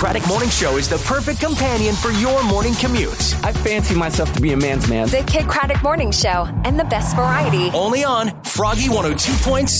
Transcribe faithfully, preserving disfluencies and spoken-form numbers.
Craddock Morning Show is the perfect companion for your morning commute. I fancy myself to be a man's man. The Kid Craddock Morning Show and the best variety. Only on Froggy one oh two point seven.